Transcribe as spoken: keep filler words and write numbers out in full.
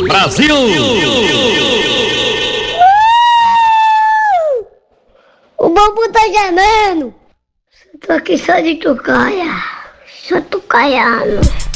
Brasil! O bambu tá gemendo. Tô aqui só de tucaia. Só tucaiano.